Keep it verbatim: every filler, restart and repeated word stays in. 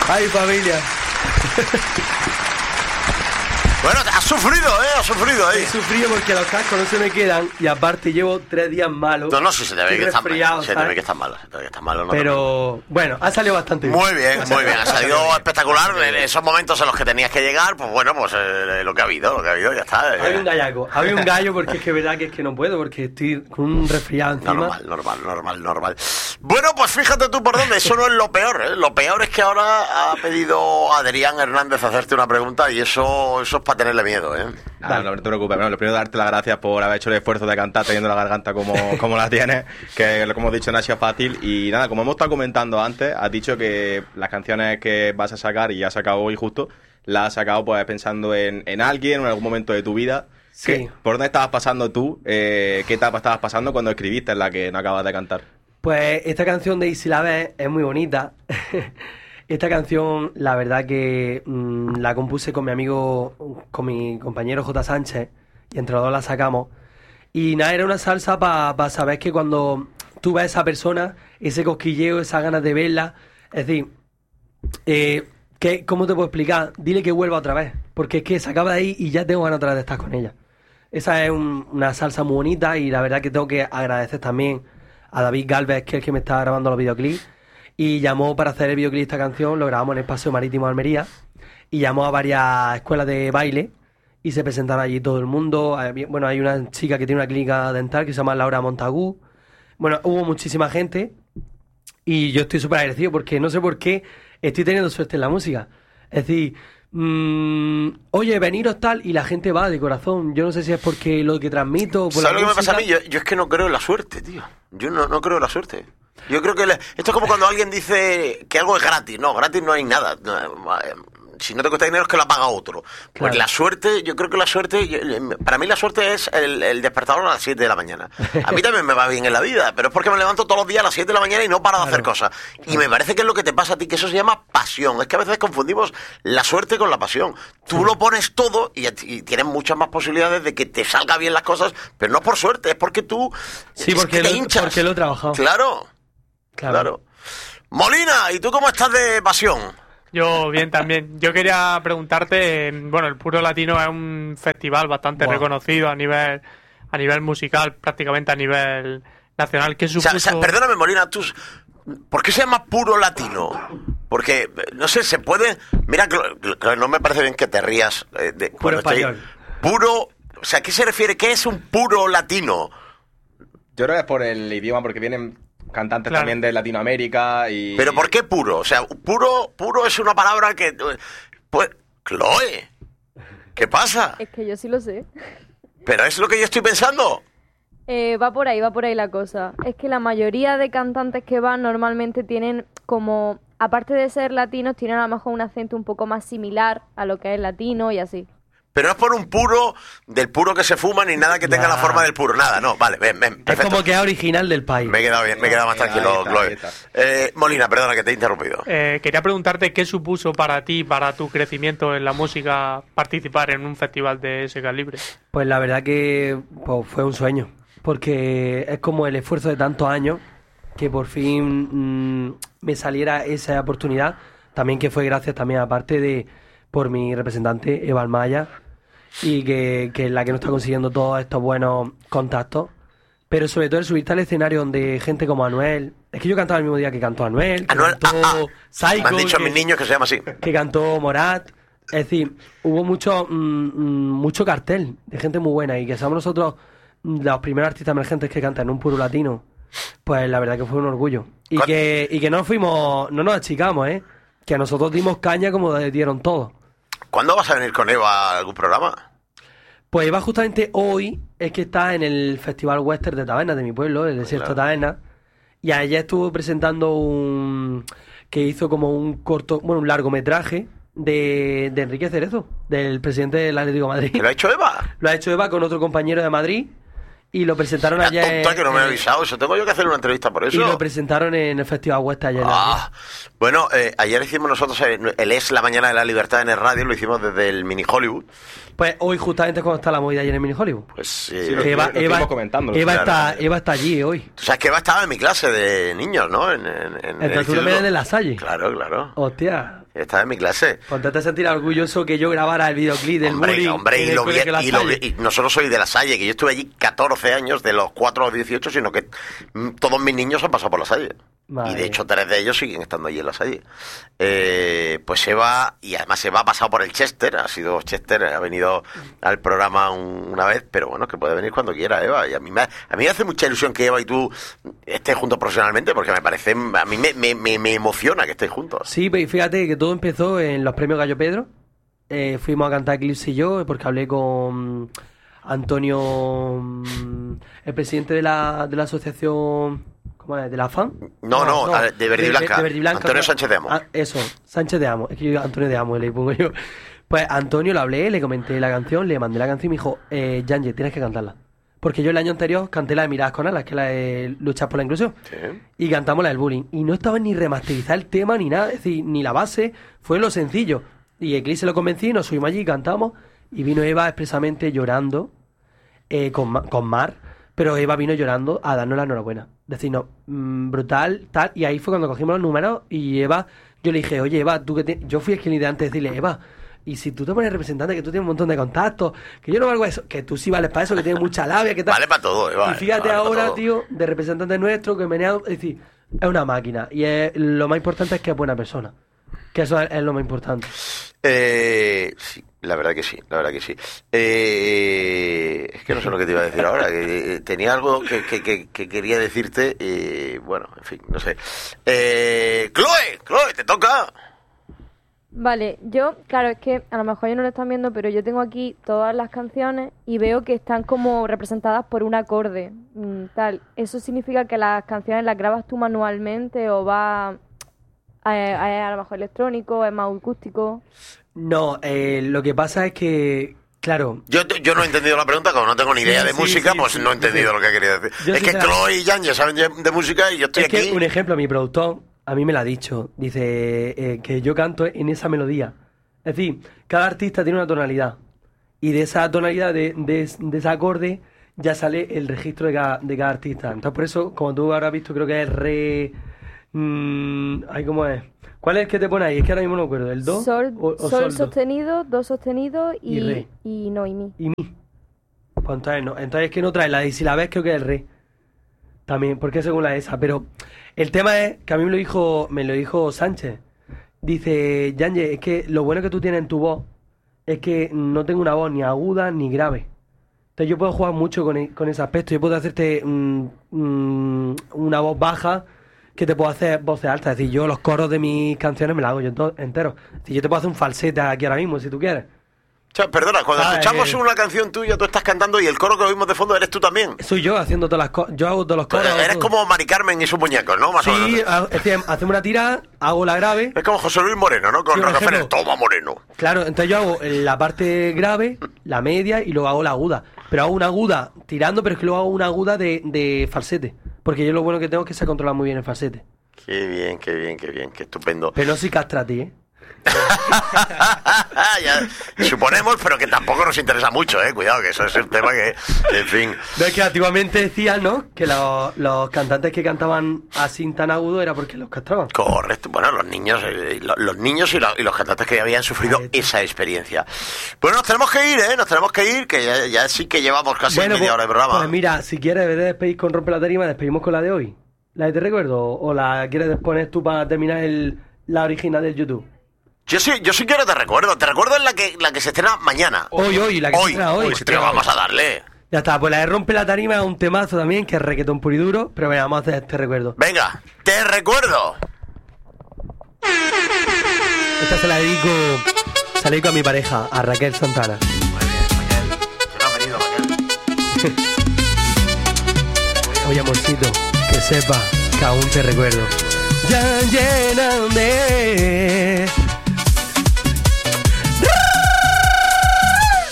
Ay, familia. Bueno, has sufrido, ¿eh? Has sufrido ahí. He sufrido porque los cascos no se me quedan y aparte llevo tres días malos. No, no, sí, se te ve que estás malo. Se te ¿sabes? ve que estás malo, se te ve que estás malo. No Pero, bueno, ha salido bastante bien. Muy bien, muy bien. Ha salido espectacular. En esos momentos en los que tenías que llegar, pues bueno, pues eh, lo que ha habido, lo que ha habido, ya está. Había un gallaco, había un gallo porque es que es verdad que es que no puedo, porque estoy con un resfriado encima. Normal, normal, normal, normal. Bueno, pues fíjate tú por dónde, eso no es lo peor, ¿eh? Lo peor es que ahora ha pedido Adrián Hernández hacerte una pregunta y eso, eso es para tenerle miedo, ¿eh? Ah, no, no te preocupes, bueno, lo primero darte las gracias por haber hecho el esfuerzo de cantar teniendo la garganta como, como la tienes, que como he dicho no ha sido fácil. Y nada, como hemos estado comentando antes, has dicho que las canciones que vas a sacar, y ya has sacado hoy justo, las has sacado pues pensando en, en alguien o en algún momento de tu vida. Sí. ¿Qué, ¿Por dónde estabas pasando tú? Eh, ¿Qué etapa estabas pasando cuando escribiste la que no acabas de cantar? Pues esta canción de Y si la ves es muy bonita. Esta canción, la verdad que mmm, la compuse con mi amigo, con mi compañero J. Sánchez, y entre los dos la sacamos. Y nada, era una salsa para pa saber que cuando tú ves a esa persona, ese cosquilleo, esas ganas de verla, es decir, eh, ¿qué, ¿cómo te puedo explicar? Dile que vuelva otra vez, porque es que se acaba de ahí y ya tengo ganas otra vez de estar con ella. Esa es un, una salsa muy bonita y la verdad que tengo que agradecer también a David Galvez, que es el que me está grabando los videoclips. Y llamó para hacer el videoclip de esta canción, lo grabamos en el Paseo Marítimo de Almería, y llamó a varias escuelas de baile y se presentaron allí todo el mundo. Bueno, hay una chica que tiene una clínica dental que se llama Laura Montagu. Bueno, hubo muchísima gente y yo estoy súper agradecido porque no sé por qué estoy teniendo suerte en la música. Es decir, mmm, oye, veniros tal, y la gente va de corazón. Yo no sé si es porque lo que transmito... Por ¿Sabes la lo que me música? pasa a mí? Yo, yo es que no creo en la suerte, tío. Yo no, no creo en la suerte. Yo creo que le, esto es como cuando alguien dice que algo es gratis. No, gratis no hay nada. Si no te cuesta dinero es que lo paga otro. Pues Claro. la suerte, yo creo que la suerte, para mí la suerte es el, el despertador a las siete de la mañana. A mí también me va bien en la vida, pero es porque me levanto todos los días a las siete de la mañana y no paro de hacer Claro. cosas. Y me parece que es lo que te pasa a ti, que eso se llama pasión. Es que a veces confundimos la suerte con la pasión. Tú Sí. lo pones todo y, y tienes muchas más posibilidades de que te salga bien las cosas, pero no por suerte, es porque tú Sí, es porque que te lo- hinchas. porque lo he trabajado. Claro. Claro. Claro. Molina, ¿y tú cómo estás de pasión? Yo bien también. Yo quería preguntarte, eh, bueno, el Puro Latino es un festival bastante Buah. reconocido a nivel a nivel musical, prácticamente a nivel nacional. ¿Qué O sea, supuso? o sea, perdóname, Molina, tú, ¿por qué se llama Puro Latino? Porque, no sé, se puede... Mira, que, que no me parece bien que te rías. Eh, de, Puro estoy- español. Puro... O sea, ¿a qué se refiere? ¿Qué es un puro latino? Yo creo que es por el idioma, porque vienen cantantes Claro. también de Latinoamérica y... ¿Pero por qué puro? O sea, puro, puro es una palabra que... Pues, Chloe, ¿qué pasa? Es que yo sí lo sé. ¿Pero es lo que yo estoy pensando? Eh, va por ahí, va por ahí la cosa. Es que la mayoría de cantantes que van normalmente tienen como, aparte de ser latinos, tienen a lo mejor un acento un poco más similar a lo que es latino y así. Pero no es por un puro, del puro que se fuma, ni nada que tenga Nah. la forma del puro. Nada, no, vale, ven, ven, Es perfecto. como que es original del país. Me he quedado bien, me he quedado más Ahí tranquilo, está, Chloe. ahí está. Eh, Molina, perdona que te he interrumpido. Eh, quería preguntarte qué supuso para ti, para tu crecimiento en la música, participar en un festival de ese calibre. Pues la verdad que pues, fue un sueño, porque es como el esfuerzo de tantos años que por fin mmm, me saliera esa oportunidad, también que fue gracias también aparte de por mi representante Eva Almaya, y que, que es la que nos está consiguiendo todos estos buenos contactos, pero sobre todo el subirte al escenario donde gente como Anuel, es que yo cantaba el mismo día que cantó Anuel, que Anuel, cantó ah, ah. Psycho, Me han dicho que- mis niños que se llama así. que cantó Morat. Es decir, hubo mucho mm, mm, mucho cartel de gente muy buena y que somos nosotros mm, los primeros artistas emergentes que cantan en un puro latino. Pues la verdad que fue un orgullo. Y ¿Cuál- que, y que no fuimos, no nos achicamos, ¿eh? Que a nosotros dimos caña como dieron todos. ¿Cuándo vas a venir con Eva a algún programa? Pues Eva justamente hoy es que está en el Festival Western de Taberna de mi pueblo, el Desierto Claro. Taberna. Y ayer estuvo presentando un... que hizo como un corto, bueno, un largometraje de, de Enrique Cerezo, del presidente del Atlético de ¿Que Madrid. lo ha hecho Eva? Lo ha hecho Eva con otro compañero de Madrid y lo presentaron La ayer. tonta que no me ha eh, avisado. Eso tengo yo que hacer una entrevista por Y eso. lo presentaron en el Festival Western ayer. en la Ah, bueno, eh, ayer hicimos nosotros el, el Es la Mañana de la Libertad en el radio, lo hicimos desde el Mini Hollywood. Pues hoy justamente es cuando está la movida ayer en Mini Hollywood. Pues eh, Sí, lo- Eva, lo estuvimos Eva, comentando, Eva claro. está, Eva está allí hoy. tú sabes que Eva estaba en mi clase de niños, ¿no? En, en, en el Entonces tú instituto. también eres de La Salle. Claro, claro. Hostia. estaba en mi clase. Ponte a sentir orgulloso que yo grabara el videoclip del Hombre, bullying. hombre, en y, el lo vi, colegio La y, lo Salle. vi- y no solo soy de La Salle, que yo estuve allí catorce años, de los cuatro a los dieciocho, sino que mm, todos mis niños han pasado por La Salle. Madre Y de mía. hecho tres de ellos siguen estando allí en La Salle. Eh, pues Eva, y además Eva ha pasado por el Chester, ha sido Chester, ha venido al programa un- una vez, pero bueno, que puede venir cuando quiera, Eva. Y a mí me, a mí me hace mucha ilusión que Eva y tú estéis juntos profesionalmente, porque me parece, a mí me, me, me, me emociona que estéis juntos. Sí, pues fíjate que todo empezó en los premios Gallo Pedro. Eh, fuimos a cantar Eclipse y yo, porque hablé con Antonio, mm, el presidente de la, de la asociación, ¿cómo es? ¿De la FAN? No, no, de Verde y Blanca. Verde y Blanca. Antonio Sánchez de Amo. Ah, eso, Sánchez de Amo. Es que yo Antonio de Amo le pongo yo. Pues Antonio lo hablé, le comenté la canción, le mandé la canción y me dijo, eh, Yanje, tienes que cantarla. Porque yo el año anterior canté la de Miradas con Alas, que es la de Luchar por la Inclusión. Sí. Y cantamos la del bullying. Y no estaba ni remasterizar el tema ni nada. Es decir, ni la base. Fue lo sencillo. Y Eclipse lo convencí, nos subimos allí y cantamos. Y vino Eva expresamente llorando eh, con, Ma- con Mar. Pero Eva vino llorando a darnos la enhorabuena. Decirnos, mmm, brutal, tal. Y ahí fue cuando cogimos los números. Y Eva, yo le dije, oye, Eva, tú que te... Yo fui el que le dije antes de decirle, Eva, y si tú te pones representante, que tú tienes un montón de contactos, que yo no valgo eso, que tú sí vales para eso, que tienes mucha labia, que tal. Vale para todo, Eva. Y fíjate vale pa' ahora, todo. tío, de representante nuestro, que menea, es decir, es una máquina. Y es, lo más importante es que es buena persona. Que eso es, es lo más importante. Eh, sí, la verdad que sí, la verdad que sí. Eh, es que no sé lo que te iba a decir ahora. Que, eh, tenía algo que, que, que, que quería decirte y bueno, en fin, no sé. Eh, Chloe, Chloe, te toca. Vale, yo, claro, es que a lo mejor ellos no lo están viendo, pero yo tengo aquí todas las canciones y veo que están como representadas por un acorde, mm, tal. ¿Eso significa que las canciones las grabas tú manualmente o va a, a, a lo mejor electrónico, es más acústico? No, eh, lo que pasa es que, claro, Yo, yo no he entendido la pregunta, como no tengo ni idea Sí, de sí, música, sí, pues sí, no he sí, entendido sí. lo que quería decir. Yo es que sinceramente- Chloe y Jan ya saben de, de música y yo estoy es aquí. que un ejemplo, mi productor a mí me lo ha dicho. Dice eh, que yo canto en esa melodía. Es decir, cada artista tiene una tonalidad. Y de esa tonalidad, de, de, de ese acorde, ya sale el registro de cada, de cada artista. Entonces, por eso, como tú habrás visto, creo que es re... Mmm, ay, ¿cómo es? ¿Cuál es el que te pone ahí? Es que ahora mismo no me acuerdo. ¿El do? Sol, o, o sol do? sostenido, do sostenido y, Y re. y no, y mi. Y mi. Pues entonces no. Entonces es que no trae la de si la ves, creo que es el re. También, porque es según la esa. Pero el tema es que a mí me lo dijo, me lo dijo Sánchez. Dice, Yanje, es que lo bueno que tú tienes en tu voz es que no tengo una voz ni aguda ni grave. Entonces yo puedo jugar mucho con, e- con ese aspecto. Yo puedo hacerte mm, mm, una voz baja que te puedo hacer voces altas. Es decir, yo los coros de mis canciones me los hago yo ento- enteros. Es decir, yo te puedo hacer un falsete aquí ahora mismo, si tú quieres. O sea, perdona, cuando Ah, escuchamos eh. una canción tuya, tú estás cantando y el coro que oímos de fondo eres tú también. Soy yo haciendo todas las cosas. Yo hago todos los coros. hago Eres todo. como Mari Carmen y sus muñecos, ¿no? Más o Sí, menos. ha- es decir, hacemos una tira, hago la grave. Es como José Luis Moreno, ¿no? Con Sí, por Rockefeller. ejemplo. Toma, Moreno. Claro, entonces yo hago la parte grave, la media y luego hago la aguda. Pero hago una aguda tirando, pero es que luego hago una aguda de, de falsete. Porque yo lo bueno que tengo es que se controla muy bien el falsete. Qué bien, qué bien, qué bien, qué estupendo. Pero no soy castrati, ¿eh? Ya, suponemos, pero que tampoco nos interesa mucho, ¿eh? Cuidado, que eso es un tema que, en fin. No, es que antiguamente decían, ¿no? Que los, los cantantes que cantaban así tan agudo era porque los castraban. Correcto. Bueno, los niños, eh, lo- los niños y, la- y los cantantes que habían sufrido Ahí está. esa experiencia. Pues nos tenemos que ir, ¿eh? Nos tenemos que ir, que ya, ya sí que llevamos casi Bueno, media pues, hora de programa. pues mira, si quieres, en vez de despedir con Rompe la Tarima, despedimos con la de hoy. ¿La de Te Recuerdo? ¿O la quieres poner tú para terminar el, la original del YouTube? Yo sí, yo sí quiero te recuerdo. Te recuerdo en la que, la que se estrena mañana. Hoy, hoy, la que se Hoy, estrena hoy. Pues, tío, vamos a darle. Ya está, pues la de Rompe la Tarima es un temazo también, que es reggaetón puro y duro, pero venga, vamos a hacer este recuerdo. Venga, te recuerdo. Esta se la dedico, se la dedico a mi pareja, a Raquel Santana. Muy bien, Raquel. No ha venido, Raquel. Oye, amorcito, que sepa que aún te recuerdo. Ya lléname